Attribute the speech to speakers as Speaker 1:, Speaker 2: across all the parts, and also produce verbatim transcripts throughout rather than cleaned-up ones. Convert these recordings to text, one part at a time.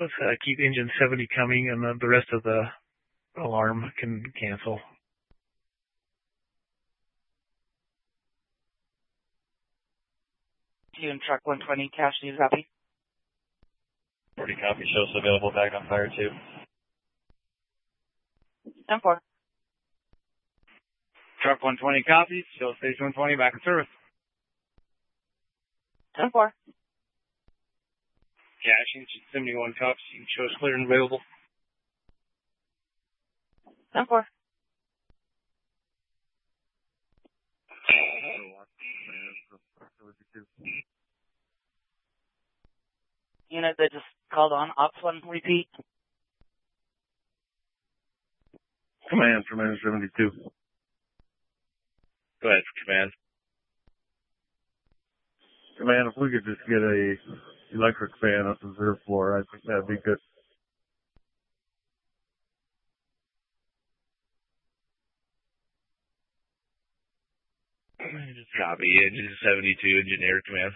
Speaker 1: let's uh, keep engine seventy coming, and the, the rest of the alarm can cancel.
Speaker 2: Team truck one twenty, casualties copy.
Speaker 3: forty copy, shows available back on fire two.
Speaker 2: ten four.
Speaker 4: Truck one twenty copies, show station one twenty back in service.
Speaker 2: ten four.
Speaker 4: Cash, engine seventy-one copies, you can show us clear and available.
Speaker 2: ten four. Unit that just called on, ops one, repeat.
Speaker 5: Command, Command seventy-two.
Speaker 3: Go ahead, command.
Speaker 5: Command, if we could just get a electric fan up the reserve floor, I think that'd be good.
Speaker 3: Copy, engine seventy-two, engineer command.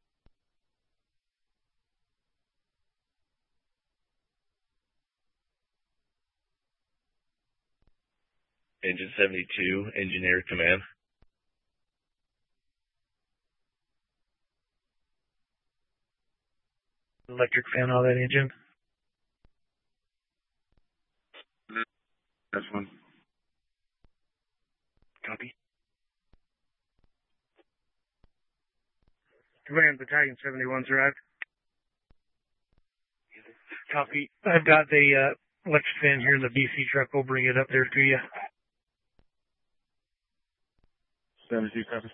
Speaker 3: Engine seventy-two, engineer command.
Speaker 1: Electric fan on that engine.
Speaker 5: That's one.
Speaker 1: Copy.
Speaker 4: Command, battalion seventy-one's arrived.
Speaker 1: Copy. I've got the uh, electric fan here in the B C truck. We'll bring it up there to you.
Speaker 5: seventy-two copy.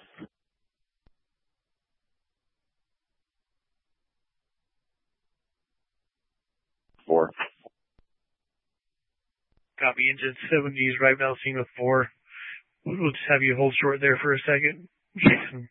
Speaker 3: Four.
Speaker 1: Copy. Engine seventy is right now seen with four. We'll just have you hold short there for a second.